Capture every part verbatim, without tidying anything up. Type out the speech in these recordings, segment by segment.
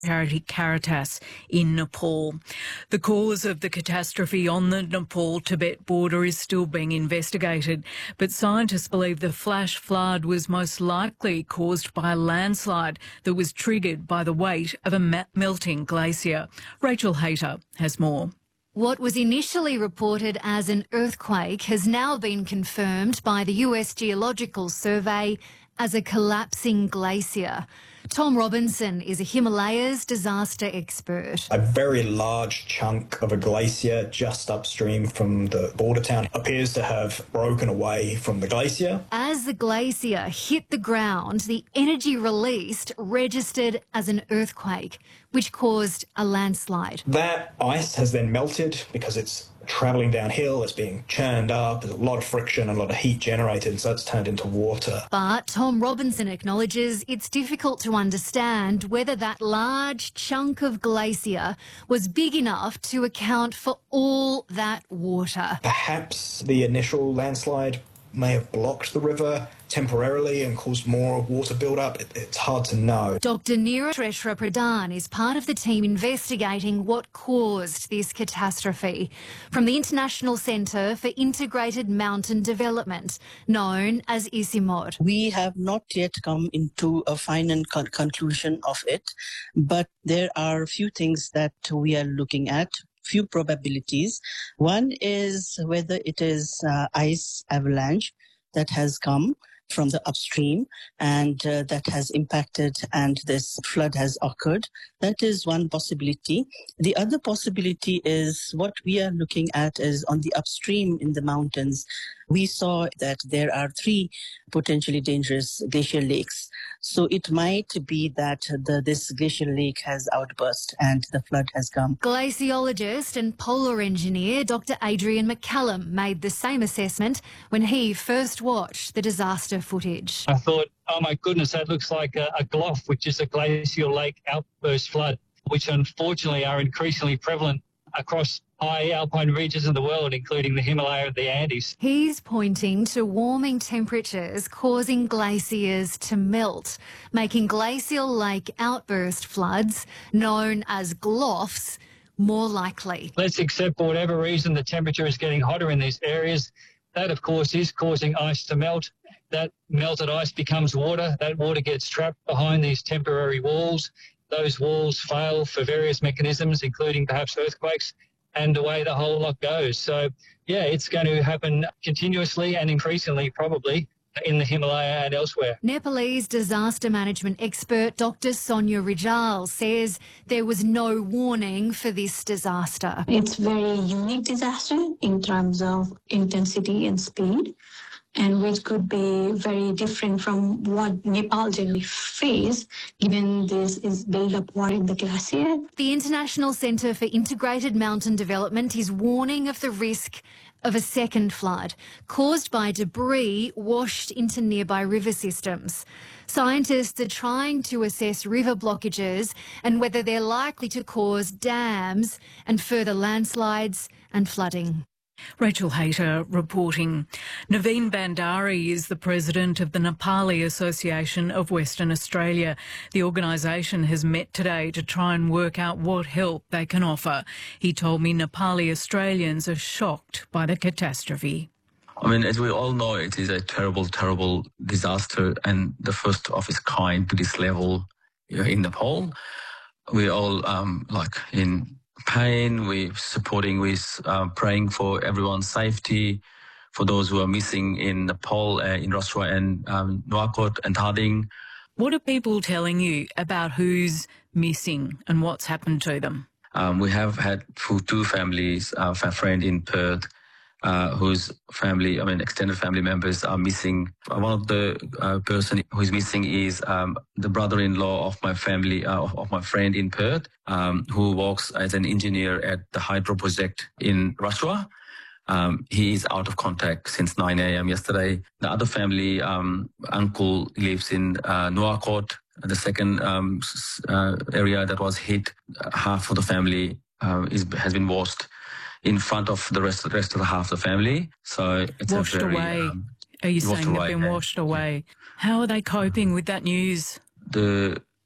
charity Caritas in Nepal. The cause of the catastrophe on the Nepal-Tibet border is still being investigated, but scientists believe the flash flood was most likely caused by a landslide that was triggered by the weight of a me- melting glacier. Rachel Hayter has more. What was initially reported as an earthquake has now been confirmed by the U S Geological Survey as a collapsing glacier. Tom Robinson is a Himalayas disaster expert. A very large chunk of a glacier just upstream from the border town appears to have broken away from the glacier. As the glacier hit the ground, the energy released registered as an earthquake, which caused a landslide. That ice has then melted because it's travelling downhill, it's being churned up, there's a lot of friction and a lot of heat generated, so it's turned into water. But Tom Robinson acknowledges it's difficult to understand whether that large chunk of glacier was big enough to account for all that water. Perhaps the initial landslide may have blocked the river temporarily and caused more water build-up. It, it's hard to know. Doctor Neera Treshra Pradhan is part of the team investigating what caused this catastrophe from the International Centre for Integrated Mountain Development, known as ICIMOD. We have not yet come into a final con- conclusion of it, but there are a few things that we are looking at. Few probabilities. One is whether it is uh, ice avalanche that has come from the upstream and uh, that has impacted and this flood has occurred. That is one possibility. The other possibility is what we are looking at is on the upstream in the mountains. We saw that there are three potentially dangerous glacial lakes. So it might be that the, this glacial lake has outburst and the flood has come. Glaciologist and polar engineer Doctor Adrian McCallum made the same assessment when he first watched the disaster footage. I thought, oh my goodness, that looks like a, a GLOF, which is a glacial lake outburst flood, which unfortunately are increasingly prevalent across high alpine regions in the world, including the Himalaya and the Andes. He's pointing to warming temperatures causing glaciers to melt, making glacial lake outburst floods, known as GLOFs, more likely. Let's accept for whatever reason the temperature is getting hotter in these areas. That, of course, is causing ice to melt. That melted ice becomes water. That water gets trapped behind these temporary walls. Those walls fail for various mechanisms, including perhaps earthquakes, and away the whole lot goes. So, yeah, it's going to happen continuously and increasingly probably in the Himalaya and elsewhere. Nepalese disaster management expert Doctor Sonia Rijal says there was no warning for this disaster. It's a very unique disaster in terms of intensity and speed, and which could be very different from what Nepal generally face, given this is build-up water in the glacier. The International Centre for Integrated Mountain Development is warning of the risk of a second flood caused by debris washed into nearby river systems. Scientists are trying to assess river blockages and whether they're likely to cause dams and further landslides and flooding. Rachel Hayter reporting. Naveen Bandari is the president of the Nepali Association of Western Australia. The organisation has met today to try and work out what help they can offer. He told me Nepali Australians are shocked by the catastrophe. I mean, as we all know, it is a terrible, terrible disaster and the first of its kind to this level in Nepal. We all, um, like in pain, we're supporting, we're uh, praying for everyone's safety, for those who are missing in Nepal, uh, in Raswa and um, Nuwakot and Thading. What are people telling you about who's missing and what's happened to them? Um, we have had two families, uh, a friend in Perth, uh, whose family, I mean, extended family members are missing. One of the uh, person who is missing is um, the brother-in-law of my family, uh, of, of my friend in Perth, um, who works as an engineer at the hydro project in Raswa. Um, he is out of contact since nine a.m. yesterday. The other family, um, uncle lives in uh, Nuwakot, the second um, uh, area that was hit. Uh, half of the family uh, is, has been washed in front of the rest, the rest of the half of the family. So it's washed a very, away. Um, are you saying away, they've been yeah. washed away? How are they coping with that news? The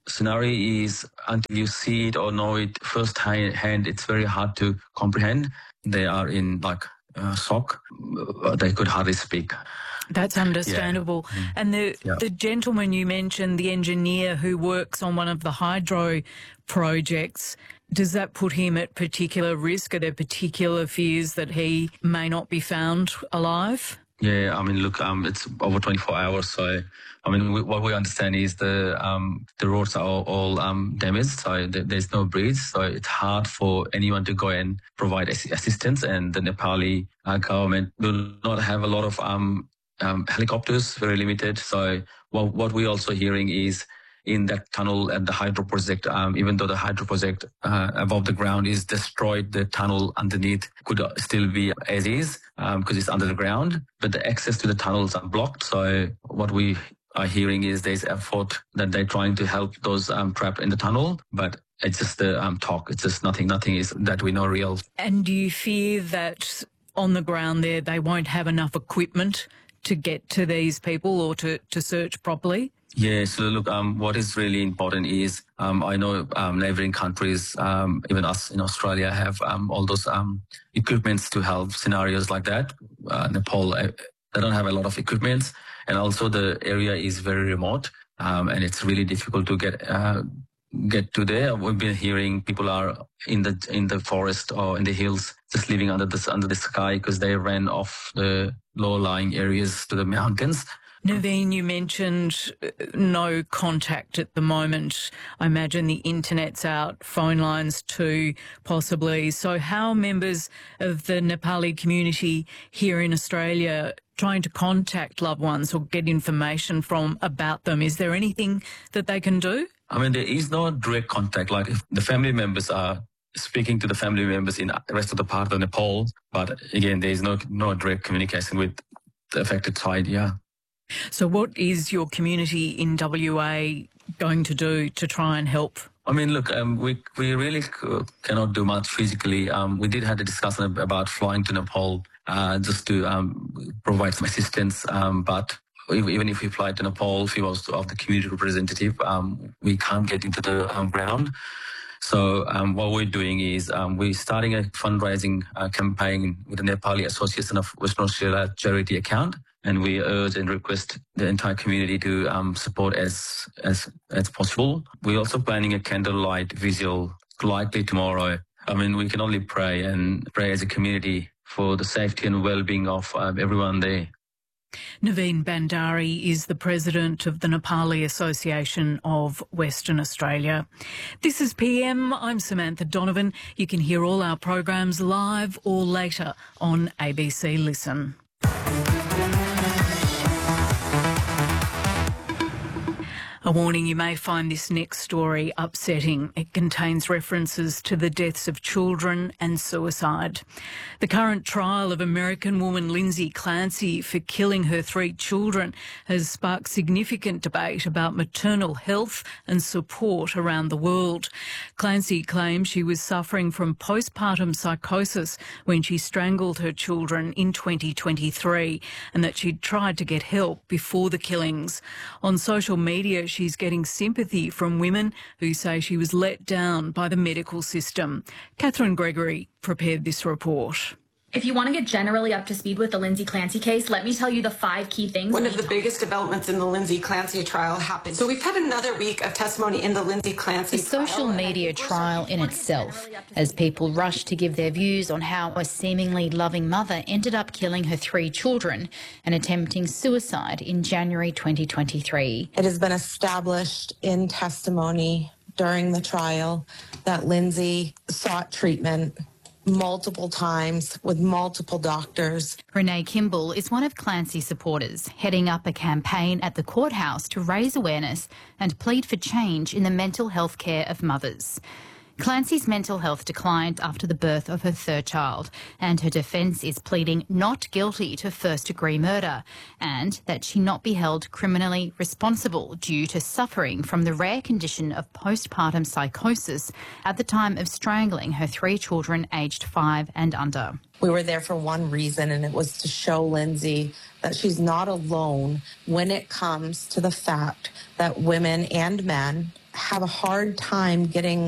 scenario is until you see it or know it firsthand, it's very hard to comprehend. They are in like uh, shock. They could hardly speak. That's understandable. Yeah. And the yeah. the gentleman you mentioned, the engineer who works on one of the hydro projects, does that put him at particular risk? Are there particular fears that he may not be found alive? Yeah, I mean, look, um, it's over twenty-four hours. So, I mean, we, what we understand is the um, the roads are all, all um, damaged. So th- there's no bridge. So it's hard for anyone to go and provide ass- assistance. And the Nepali uh, government do not have a lot of um, um, helicopters, very limited. So what, what we're also hearing is in that tunnel at the hydro project, um, even though the hydro project uh, above the ground is destroyed, the tunnel underneath could still be as is um, because it's under the ground, but the access to the tunnels are blocked. So what we are hearing is there's effort that they're trying to help those um, trapped in the tunnel, but it's just the um, talk. It's just nothing, nothing is that we know real. And do you fear that on the ground there they won't have enough equipment to get to these people or to, to search properly? Yeah, so look, um, what is really important is um, I know um, neighbouring countries, um, even us in Australia, have um, all those um, equipments to help scenarios like that. Uh, Nepal, uh, they don't have a lot of equipment, and also the area is very remote, um, and it's really difficult to get uh, get to there. We've been hearing people are in the in the forest or in the hills, just living under the under the sky because they ran off the low-lying areas to the mountains. Naveen, you mentioned no contact at the moment. I imagine the internet's out, phone lines too, possibly. So how are members of the Nepali community here in Australia trying to contact loved ones or get information from about them? Is there anything that they can do? I mean, there is no direct contact. Like if the family members are speaking to the family members in the rest of the part of Nepal, but again, there is no no direct communication with the affected side, yeah. So what is your community in W A going to do to try and help? I mean, look, um, we we really cannot do much physically. Um, we did have a discussion about flying to Nepal uh, just to um, provide some assistance. Um, but even if we fly to Nepal, if we was of the community representative, um, we can't get into the um, ground. So um, what we're doing is um, we're starting a fundraising uh, campaign with the Nepali Association of Western Australia charity account. And we urge and request the entire community to um, support as as as possible. We're also planning a candlelight vigil likely tomorrow. I mean, we can only pray and pray as a community for the safety and well-being of uh, everyone there. Naveen Bandari is the president of the Nepali Association of Western Australia. This is P M. I'm Samantha Donovan. You can hear all our programs live or later on A B C Listen. A warning, you may find this next story upsetting. It contains references to the deaths of children and suicide. The current trial of American woman Lindsay Clancy for killing her three children has sparked significant debate about maternal health and support around the world. Clancy claims she was suffering from postpartum psychosis when she strangled her children in twenty twenty-three and that she'd tried to get help before the killings. On social media, she's getting sympathy from women who say she was let down by the medical system. Catherine Gregory prepared this report. If you want to get generally up to speed with the Lindsay Clancy case, let me tell you the five key things. One of the biggest developments in the Lindsay Clancy trial happened. So we've had another week of testimony in the Lindsay Clancy trial. The social media trial in itself, as people rushed to give their views on how a seemingly loving mother ended up killing her three children and attempting suicide in January twenty twenty-three. It has been established in testimony during the trial that Lindsay sought treatment multiple times with multiple doctors. Renee Kimball is one of Clancy's supporters, heading up a campaign at the courthouse to raise awareness and plead for change in the mental health care of mothers. Clancy's mental health declined after the birth of her third child, and her defence is pleading not guilty to first-degree murder and that she not be held criminally responsible due to suffering from the rare condition of postpartum psychosis at the time of strangling her three children aged five and under. We were there for one reason, and it was to show Lindsay that she's not alone when it comes to the fact that women and men have a hard time getting